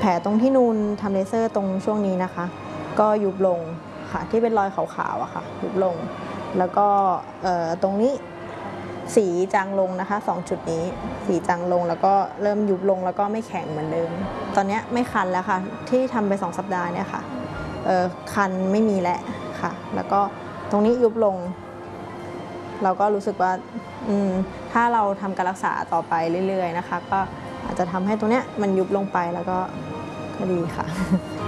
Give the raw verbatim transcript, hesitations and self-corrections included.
แผลตรงที่นูนทำเลเซอร์ตรงช่วงนี้นะคะก็ยุบลงค่ะที่เป็นรอยขาวๆอะค่ะยุบลงแล้วก็ตรงนี้สีจางลงนะคะสองจุดนี้สีจางลงแล้วก็เริ่มยุบลงแล้วก็ไม่แข็งเหมือนเดิมตอนนี้ไม่คันแล้วค่ะที่ทำไปสองสัปดาห์เนี่ยค่ะคันไม่มีแล้วค่ะแล้วก็ตรงนี้ยุบลงเราก็รู้สึกว่าถ้าเราทำการรักษาต่อไปเรื่อยๆนะคะก็อาจจะทำให้ตรงเนี้ยมันยุบลงไปแล้วก็ดีค่ะ